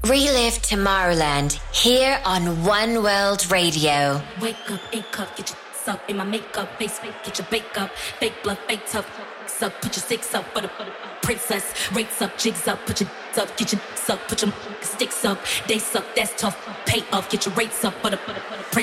Relive Tomorrowland here on One World Radio. Wake up, ink up, get your up in my makeup, face fake, get your bake up, fake blood, fake tough, up, put your six up for the princess, rates up, jigs up, put your up, get your up, put your sticks up, they suck, that's tough, pay off, get your rates up for the princess.